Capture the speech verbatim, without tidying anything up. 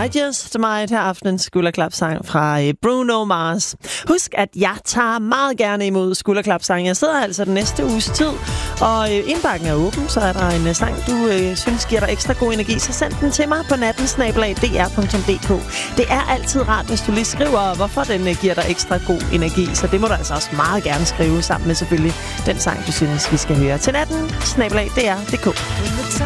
I Just Might her aftenens skulderklapsang fra Bruno Mars. Husk, at jeg tager meget gerne imod skulderklapsang. Jeg sidder altså den næste uges tid, og indbakken er åben, så er der en sang, du øh, synes giver dig ekstra god energi, så send den til mig på natten snabel-a d r punktum d k. Det er altid rart, hvis du lige skriver, hvorfor den giver dig ekstra god energi, så det må du altså også meget gerne skrive sammen med selvfølgelig den sang, du synes, vi skal høre. Til natten snabel-a d r punktum d k.